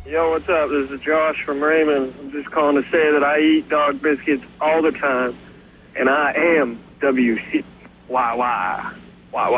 Yo, what's up? This is Josh from Raymond. I'm just calling to say that I eat dog biscuits all the time, and I am WCYY.